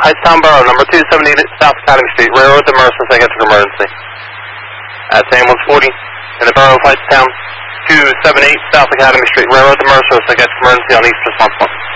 Hightstown Borough, number 278 South Academy Street, railroad to Mercer, psychiatric emergency. That's ambulance 40 in the borough of Hightstown, 278 South Academy Street, railroad to Mercer, psychiatric emergency on East response 1.